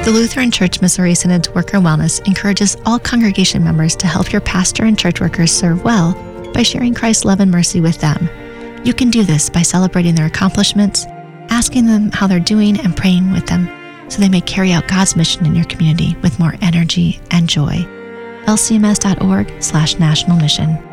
The Lutheran Church Missouri Synod's Worker Wellness encourages all congregation members to help your pastor and church workers serve well by sharing Christ's love and mercy with them. You can do this by celebrating their accomplishments, asking them how they're doing, and praying with them so they may carry out God's mission in your community with more energy and joy. lcms.org/national mission.